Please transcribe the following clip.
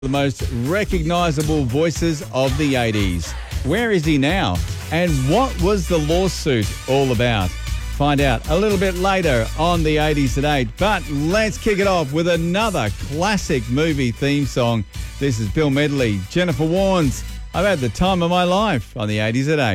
The most recognisable voices of the 80s. Where is he now? And what was the lawsuit all about? Find out a little bit later on the 80s at 8. But let's kick it off with another classic movie theme song. This is Bill Medley, Jennifer Warnes. I've had the time of my life on the 80s at 8.